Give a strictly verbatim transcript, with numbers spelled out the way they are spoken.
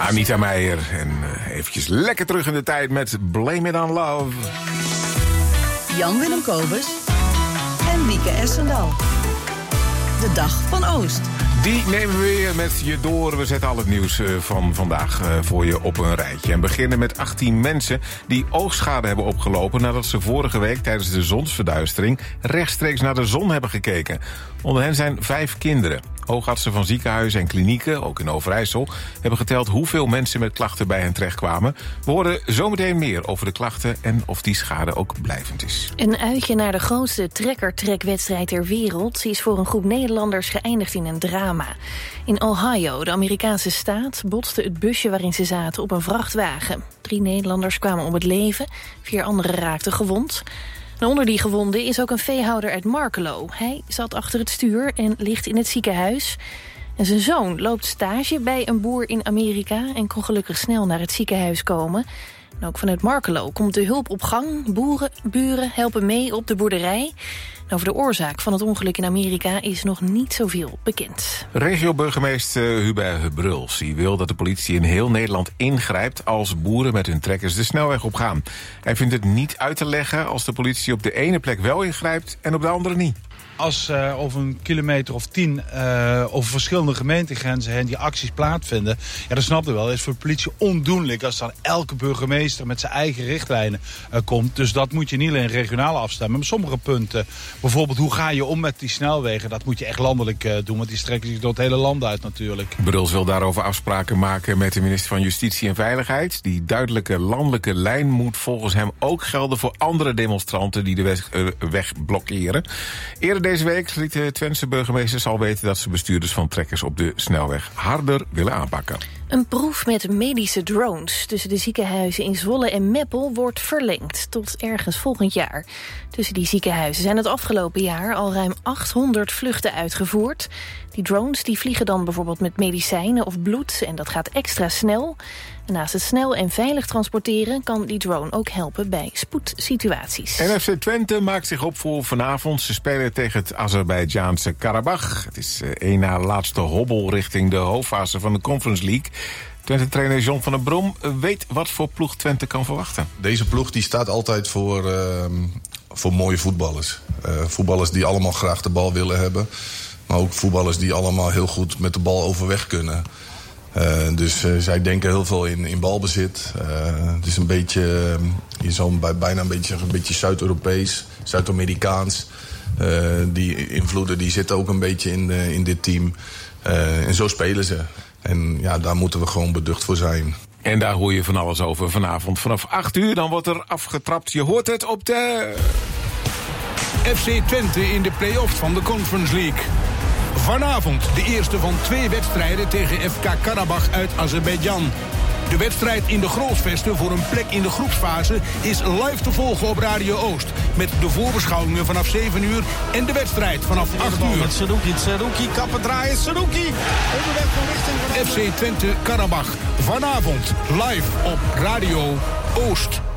Anita Meijer. En uh, eventjes lekker terug in de tijd met Blame It On Love. Jan-Willem Kobus en Wieke Essendal. De Dag van Oost. Die nemen we weer met je door. We zetten al het nieuws van vandaag voor je op een rijtje. En beginnen met achttien mensen die oogschade hebben opgelopen nadat ze vorige week tijdens de zonsverduistering rechtstreeks naar de zon hebben gekeken. Onder hen zijn vijf kinderen. Oogartsen van ziekenhuizen en klinieken, ook in Overijssel, hebben geteld hoeveel mensen met klachten bij hen terechtkwamen. We horen zometeen meer over de klachten en of die schade ook blijvend is. Een uitje naar de grootste trekker-trekwedstrijd ter wereld is voor een groep Nederlanders geëindigd in een drama. In Ohio, de Amerikaanse staat, botste het busje waarin ze zaten op een vrachtwagen. Drie Nederlanders kwamen om het leven, vier anderen raakten gewond. En onder die gewonden is ook een veehouder uit Markelo. Hij zat achter het stuur en ligt in het ziekenhuis. En zijn zoon loopt stage bij een boer in Amerika en kon gelukkig snel naar het ziekenhuis komen. En ook vanuit Markelo komt de hulp op gang. Boeren, buren helpen mee op de boerderij. En over de oorzaak van het ongeluk in Amerika is nog niet zoveel bekend. Regio-burgemeester Hubert Bruls die wil dat de politie in heel Nederland ingrijpt als boeren met hun trekkers de snelweg opgaan. Hij vindt het niet uit te leggen als de politie op de ene plek wel ingrijpt en op de andere niet. Als uh, over een kilometer of tien uh, over verschillende gemeentegrenzen heen die acties plaatsvinden, ja, dat snap je wel. Het is voor de politie ondoenlijk als dan elke burgemeester met zijn eigen richtlijnen uh, komt. Dus dat moet je niet alleen regionaal afstemmen. Maar sommige punten, bijvoorbeeld hoe ga je om met die snelwegen, dat moet je echt landelijk uh, doen. Want die strekken zich door het hele land uit natuurlijk. Bruls wil daarover afspraken maken met de minister van Justitie en Veiligheid. Die duidelijke landelijke lijn moet volgens hem ook gelden voor andere demonstranten die de weg, uh, weg blokkeren. Eerder deze week liet de Twentse burgemeesters al weten dat ze bestuurders van trekkers op de snelweg harder willen aanpakken. Een proef met medische drones tussen de ziekenhuizen in Zwolle en Meppel wordt verlengd tot ergens volgend jaar. Tussen die ziekenhuizen zijn het afgelopen jaar al ruim achthonderd vluchten uitgevoerd. Die drones die vliegen dan bijvoorbeeld met medicijnen of bloed en dat gaat extra snel. En naast het snel en veilig transporteren kan die drone ook helpen bij spoedsituaties. En F C Twente maakt zich op voor vanavond. Ze spelen tegen het Azerbeidzjaanse Karabach. Het is één na laatste hobbel richting de hoofdfase van de Conference League. Twente-trainer John van der Brom weet wat voor ploeg Twente kan verwachten. Deze ploeg die staat altijd voor, uh, voor mooie voetballers. Uh, voetballers die allemaal graag de bal willen hebben. Maar ook voetballers die allemaal heel goed met de bal overweg kunnen. Uh, dus uh, zij denken heel veel in, in balbezit. Uh, het is een beetje, uh, je zou bij, bijna een beetje, een beetje Zuid-Europees, Zuid-Amerikaans. Uh, die invloeden die zitten ook een beetje in, uh, in dit team. Uh, en zo spelen ze. En ja, daar moeten we gewoon beducht voor zijn. En daar hoor je van alles over vanavond. Vanaf acht uur dan wordt er afgetrapt. Je hoort het op de F C Twente in de play-offs van de Conference League. Vanavond de eerste van twee wedstrijden tegen F K Karabach uit Azerbeidzjan. De wedstrijd in de Grolsvesten voor een plek in de groepsfase is live te volgen op Radio Oost. Met de voorbeschouwingen vanaf zeven uur en de wedstrijd vanaf acht uur. Met Saruki, Saruki, kappen draaien, Saruki. Onderweg van richting van F C Twente Karabach. Vanavond live op Radio Oost.